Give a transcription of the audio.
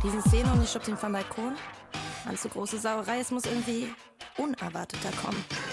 Szene und ich schubse ihn vom Balkon. Mann, zu große Sauerei, es muss irgendwie unerwarteter kommen.